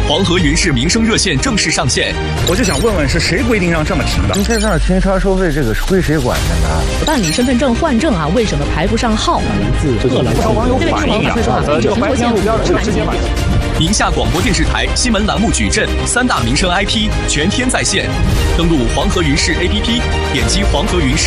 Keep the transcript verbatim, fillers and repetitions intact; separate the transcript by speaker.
Speaker 1: 黄河云市民生热线正式上线。
Speaker 2: 我就想问问，是谁规定让这么停的？
Speaker 3: 停车场停车收费这个归谁管的呢？
Speaker 4: 办理身份证换证啊，为什么排不上号？
Speaker 2: 不少网友反映啊，呃，这个白天路边的直接买。
Speaker 1: 宁夏广播电视台新闻栏目矩阵三大民生 I P 全天在线，登录黄河云市 A P P， 点击黄河云市。